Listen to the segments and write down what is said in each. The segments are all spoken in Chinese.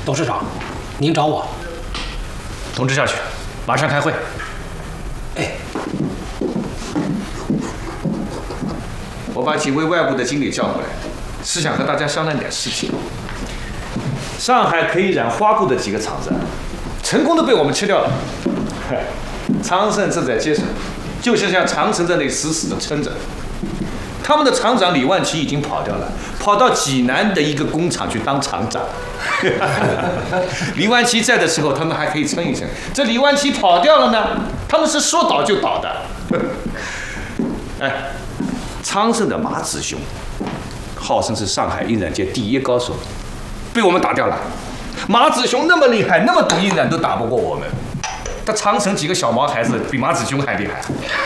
董事长，您找我。 通知下去，马上开会。 哎， 我把几位外部的经理叫过来，是想和大家商量点事情。上海可以染花布的几个厂子，成功的被我们吃掉了。昌盛正在接手，就是像长城这里死死的撑着。他们的厂长李万奇已经跑掉了，跑到济南的一个工厂去当厂长。李万奇在的时候，他们还可以撑一撑。这李万奇跑掉了呢，他们是说倒就倒的。哎，昌盛的马子雄，号称是上海印染界第一高手，被我们打掉了。马子雄那么厉害，那么懂印染都打不过我们。他长城几个小毛孩子比马子雄还厉害。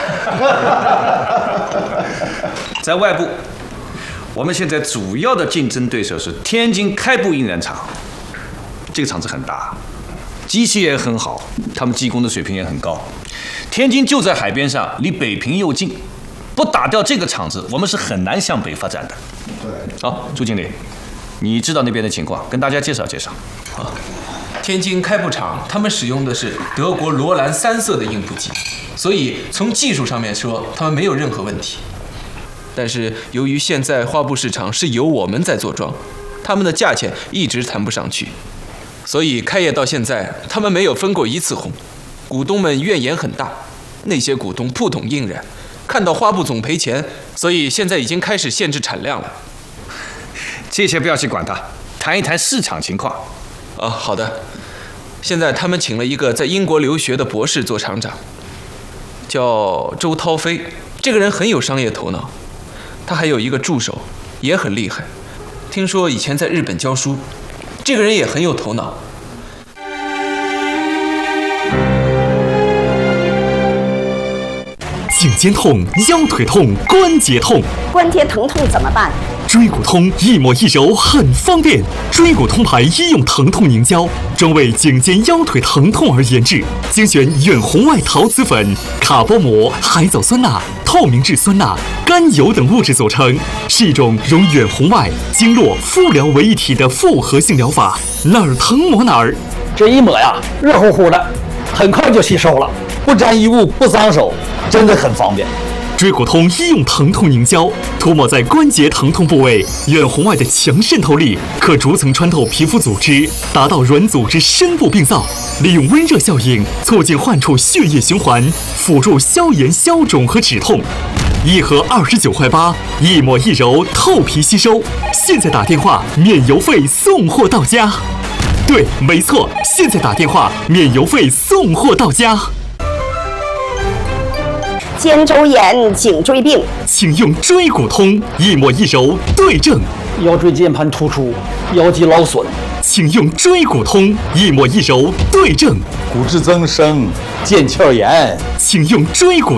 在外部，我们现在主要的竞争对手是天津开布印染厂。这个厂子很大，机器也很好，他们技工的水平也很高。天津就在海边上，离北平又近，不打掉这个厂子，我们是很难向北发展的。对。好，朱经理，你知道那边的情况，跟大家介绍介绍。 好。天津开布厂，他们使用的是德国罗兰3色的印布机，所以从技术上面说，他们没有任何问题。但是由于现在花布市场是由我们在做庄，他们的价钱一直谈不上去，所以开业到现在，他们没有分过一次红，股东们怨言很大。那些股东不懂印染，看到花布总赔钱，所以现在已经开始限制产量了。 这些不要去管它，谈一谈市场情况。 好的。现在他们请了一个在英国留学的博士做厂长，叫周涛飞。这个人很有商业头脑，他还有一个助手，也很厉害。听说以前在日本教书，这个人也很有头脑。 颈肩痛、腰腿痛、关节痛， 关节疼痛怎么办？ 椎骨通一抹一揉很方便，椎骨通牌医用疼痛凝胶，专为颈肩腰腿疼痛而研制，精选远红外陶瓷粉、卡波膜、海藻酸钠、透明质酸钠、甘油等物质组成，是一种融远红外、经络、敷疗为一体的复合性疗法，哪儿疼抹哪儿。 这一抹呀，热乎乎的，很快就吸收了，不沾衣物，不脏手，真的很方便。 椎骨通医用疼痛凝胶，涂抹在关节疼痛部位，远红外的强渗透力可逐层穿透皮肤组织，达到软组织深部病灶，利用温热效应促进患处血液循环，辅助消炎消肿和止痛。一盒29块8，一抹一揉，透皮吸收。现在打电话免邮费送货到家。对，没错，现在打电话免邮费送货到家。 肩周炎、颈椎病， 请用椎骨通，一抹一揉对症。 腰椎间盘突出、腰肌劳损， 请用椎骨通，一抹一揉对症。 骨质增生、腱鞘炎， 请用椎骨